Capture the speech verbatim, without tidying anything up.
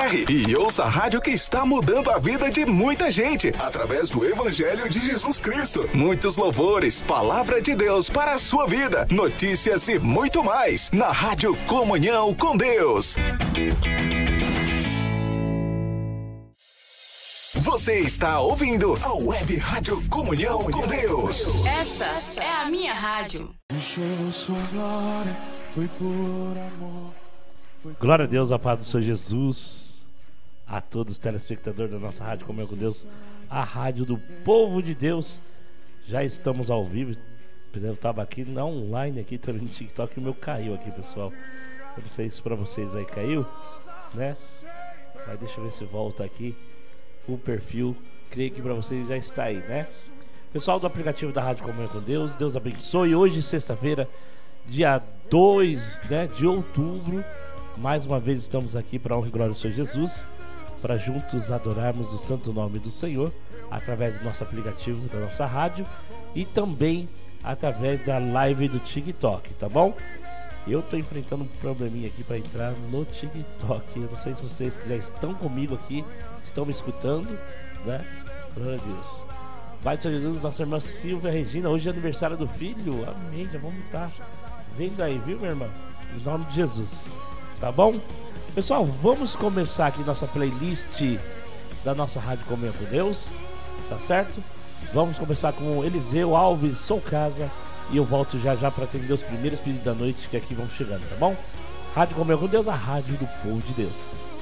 R e ouça a rádio que está mudando a vida de muita gente através do Evangelho de Jesus Cristo. Muitos louvores, palavra de Deus para a sua vida, notícias e muito mais na Rádio Comunhão com Deus. Você está ouvindo a Web Rádio Comunhão com Deus. Essa é a minha rádio. Deixou sua glória, foi por amor. Foi por... Glória a Deus, a paz do Senhor Jesus. A todos os telespectadores da nossa Rádio Comunhão com Deus, a rádio do povo de Deus. Já estamos ao vivo. Eu estava aqui na online, aqui também no TikTok, e o meu caiu aqui, pessoal. Eu não sei se para vocês aí caiu, né? Mas deixa eu ver se volta aqui. O perfil, creio que para vocês já está aí, né? Pessoal do aplicativo da Rádio Comunhão com Deus, Deus abençoe. Hoje, sexta-feira, dia dois, né, de outubro, mais uma vez estamos aqui para a honra e glória do Senhor Jesus, para juntos adorarmos o santo nome do Senhor, através do nosso aplicativo, da nossa rádio, e também através da live do TikTok, tá bom? Eu tô enfrentando um probleminha aqui para entrar no TikTok. Eu não sei se vocês que já estão comigo aqui estão me escutando, né? Glória a Deus. Pai do Senhor Jesus, nossa irmã Silvia Regina, hoje é aniversário do filho. Amém, já vamos estar vendo aí, viu, minha irmã? Em nome de Jesus, tá bom? Pessoal, vamos começar aqui nossa playlist da nossa Rádio Comunhão com Deus, tá certo? Vamos começar com Eliseu Alves, Sou Casa. E eu volto já já para atender os primeiros pedidos da noite que aqui vão chegando, tá bom? Rádio Comunhão com Deus, a rádio do povo de Deus.